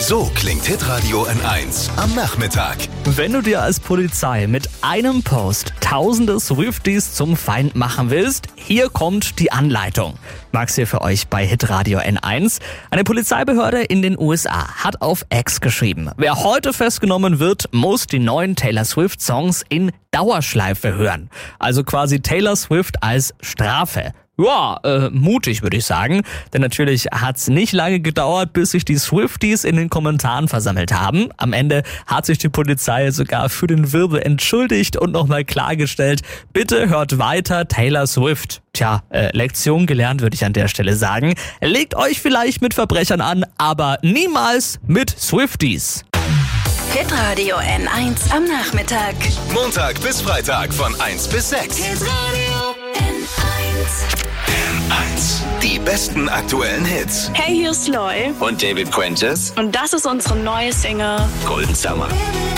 So klingt Hitradio N1 am Nachmittag. Wenn du dir als Polizei mit einem Post tausende Swifties zum Feind machen willst, hier kommt die Anleitung. Max hier für euch bei Hitradio N1. Eine Polizeibehörde in den USA hat auf X geschrieben: Wer heute festgenommen wird, muss die neuen Taylor Swift Songs in Dauerschleife hören. Also quasi Taylor Swift als Strafe. Ja, mutig würde ich sagen, denn natürlich hat's nicht lange gedauert, bis sich die Swifties in den Kommentaren versammelt haben. Am Ende hat sich die Polizei sogar für den Wirbel entschuldigt und nochmal klargestellt: Bitte hört weiter Taylor Swift. Tja, Lektion gelernt, würde ich an der Stelle sagen. Legt euch vielleicht mit Verbrechern an, aber niemals mit Swifties. Hitradio N1 am Nachmittag. Montag bis Freitag von 1 bis 6. Hitradio N1. N1. Die besten aktuellen Hits. Hey, hier ist Loy und David Quentis. und das ist unsere neue Single. Golden Summer.